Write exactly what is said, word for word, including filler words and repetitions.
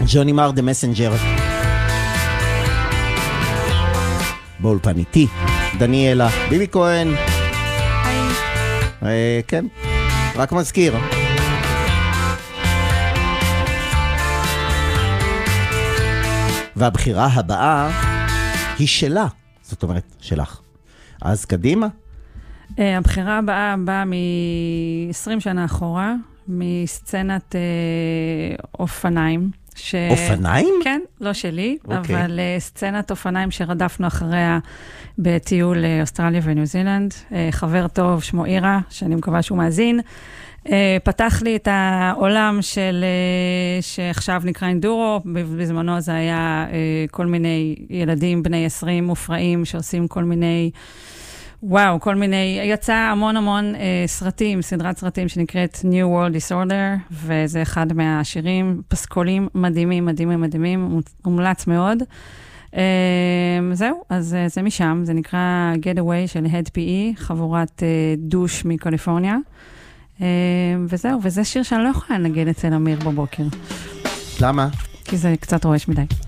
ג'וני מר, The Messenger. באולפן איתי, דניאלה, ביבי כהן. היי. כן, רק מזכיר. והבחירה הבאה היא שלה, זאת אומרת, שלך. אז קדימה. הבחירה הבאה באה מ-עשרים שנה אחורה, מסצנת אופניים. ש... אופניים? כן, לא שלי, okay. אבל uh, סצנת אופניים שרדפנו אחריה בטיול אוסטרליה וניו זילנד. Uh, חבר טוב, שמו אירה, שאני מקווה שהוא מאזין. Uh, פתח לי את העולם של, uh, שעכשיו נקרא אינדורו. בזמנו זה היה uh, כל מיני ילדים בני עשרים מופרעים שעושים כל מיני... וואו, כל מיני, יצא המון המון אה, סרטים, סדרת סרטים שנקראת New World Disorder, וזה אחד מהשירים, פסקולים מדהימים, מדהימים, מדהימים, מומלץ מאוד. אה, זהו, אז אה, זה משם, זה נקרא Getaway של הד פי אי, חבורת אה, דוש מקליפורניה. אה, וזהו, וזה שיר שאני לא יכולה לנגן אצל אמיר בבוקר. למה? כי זה קצת רועש מדי.